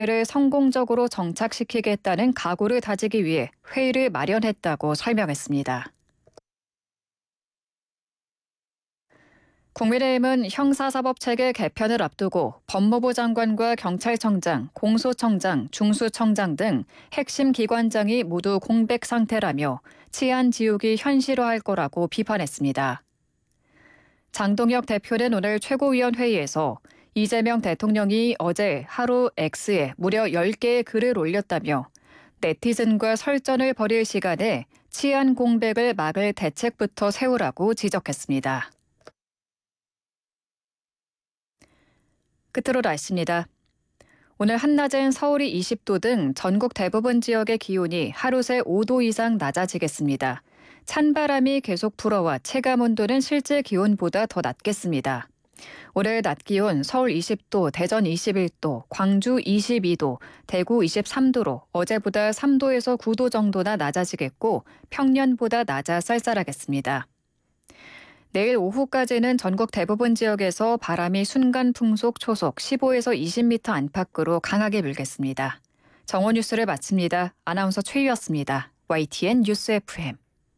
를 성공적으로 정착시키겠다는 각오를 다지기 위해 회의를 마련했다고 설명했습니다. 국민의힘은 형사사법체계 개편을 앞두고 법무부 장관과 경찰청장, 공소청장, 중수청장 등 핵심 기관장이 모두 공백 상태라며 치안 지우기 현실화할 거라고 비판했습니다. 장동혁 대표는 오늘 최고위원회의에서 이재명 대통령이 어제 하루 X에 무려 10개의 글을 올렸다며 네티즌과 설전을 벌일 시간에 치안 공백을 막을 대책부터 세우라고 지적했습니다. 끝으로 날씨입니다. 오늘 한낮엔 서울이 20도 등 전국 대부분 지역의 기온이 하루 새 5도 이상 낮아지겠습니다. 찬바람이 계속 불어와 체감온도는 실제 기온보다 더 낮겠습니다. 오늘 낮 기온 서울 20도, 대전 21도, 광주 22도, 대구 23도로 어제보다 3도에서 9도 정도나 낮아지겠고 평년보다 낮아 쌀쌀하겠습니다. 내일 오후까지는 전국 대부분 지역에서 바람이 순간 풍속 초속 15에서 20m 안팎으로 강하게 불겠습니다. 정오 뉴스를 마칩니다. 아나운서 최유였습니다. YTN 뉴스 FM.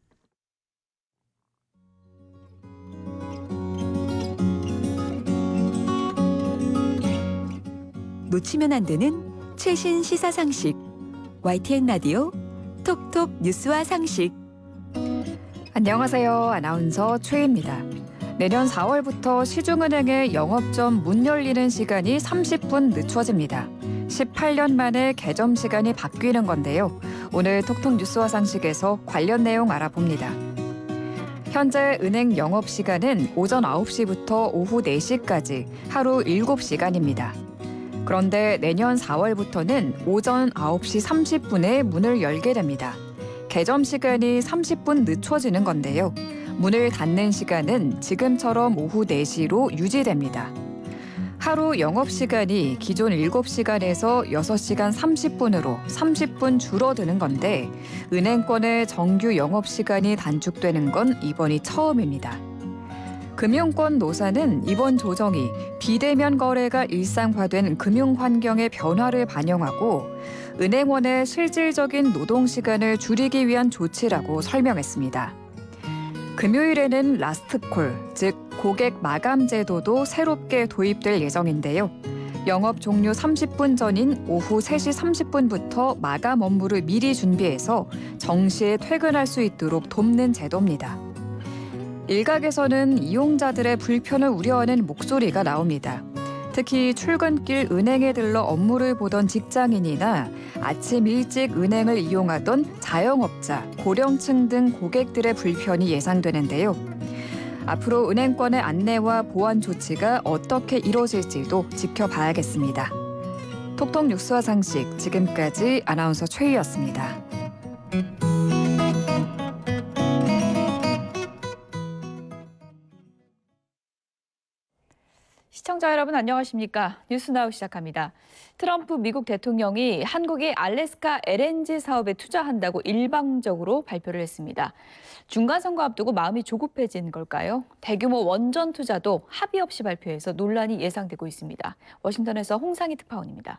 놓치면 안 되는 최신 시사 상식. YTN 라디오 톡톡 뉴스와 상식. 안녕하세요. 아나운서 최입니다. 내년 4월부터 시중은행의 영업점 문 열리는 시간이 30분 늦춰집니다. 18년 만에 개점 시간이 바뀌는 건데요. 오늘 톡톡 뉴스와 상식에서 관련 내용 알아봅니다. 현재 은행 영업시간은 오전 9시부터 오후 4시까지 하루 7시간입니다. 그런데 내년 4월부터는 오전 9시 30분에 문을 열게 됩니다. 개점 시간이 30분 늦춰지는 건데요. 문을 닫는 시간은 지금처럼 오후 4시로 유지됩니다. 하루 영업시간이 기존 7시간에서 6시간 30분으로 30분 줄어드는 건데 은행권의 정규 영업시간이 단축되는 건 이번이 처음입니다. 금융권 노사는 이번 조정이 비대면 거래가 일상화된 금융 환경의 변화를 반영하고 은행원의 실질적인 노동시간을 줄이기 위한 조치라고 설명했습니다. 금요일에는 라스트콜, 즉 고객 마감 제도도 새롭게 도입될 예정인데요. 영업 종료 30분 전인 오후 3시 30분부터 마감 업무를 미리 준비해서 정시에 퇴근할 수 있도록 돕는 제도입니다. 일각에서는 이용자들의 불편을 우려하는 목소리가 나옵니다. 특히 출근길 은행에 들러 업무를 보던 직장인이나 아침 일찍 은행을 이용하던 자영업자, 고령층 등 고객들의 불편이 예상되는데요. 앞으로 은행권의 안내와 보안 조치가 어떻게 이루어질지도 지켜봐야겠습니다. 톡톡 뉴스와 상식, 지금까지 아나운서 최희였습니다. 시청자 여러분 안녕하십니까? 뉴스나우 시작합니다. 트럼프 미국 대통령이 한국이 알래스카 LNG 사업에 투자한다고 일방적으로 발표를 했습니다. 중간선거 앞두고 마음이 조급해진 걸까요? 대규모 원전 투자도 합의 없이 발표해서 논란이 예상되고 있습니다. 워싱턴에서 홍상희 특파원입니다.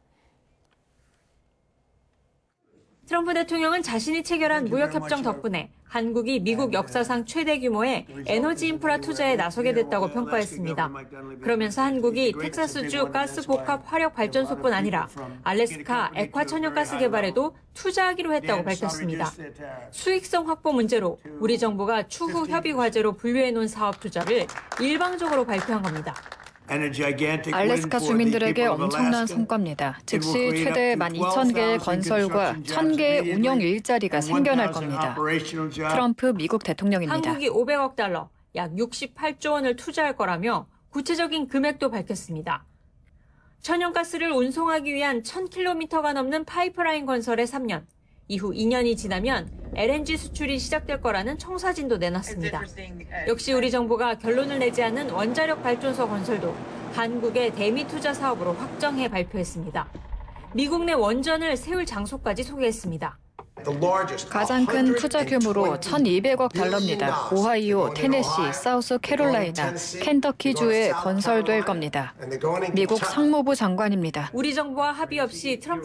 트럼프 대통령은 자신이 체결한 무역협정 덕분에 한국이 미국 역사상 최대 규모의 에너지 인프라 투자에 나서게 됐다고 평가했습니다. 그러면서 한국이 텍사스주 가스 복합 화력 발전소뿐 아니라 알래스카 액화 천연가스 개발에도 투자하기로 했다고 밝혔습니다. 수익성 확보 문제로 우리 정부가 추후 협의 과제로 분류해놓은 사업 투자를 일방적으로 발표한 겁니다. 알래스카 주민들에게 엄청난 성과입니다. 즉시 최대 12,000개의 건설과 1,000개의 운영 일자리가 생겨날 겁니다. 트럼프 미국 대통령입니다. 한국이 500억 달러, 약 68조 원을 투자할 거라며 구체적인 금액도 밝혔습니다. 천연가스를 운송하기 위한 1,000km가 넘는 파이프라인 건설에 3년, 이후 2년이 지나면 LNG 수출이 시작될 거라는 청사진도 내놨습니다. 역시 우리 정부가 결론을 내지 않은 원자력 발전소 건설도 한국의 대미 투자 사업으로 확정해 발표했습니다. 미국 내 원전을 세울 장소까지 소개했습니다. 가장 큰 투자 규모로 1,200억 달러입니다. 오하이오, 테네시, 사우스 캐롤라이나, 켄터키주에 건설될 겁니다. 미국 상무부 장관입니다. 우리 정부와 합의 없이 트럼프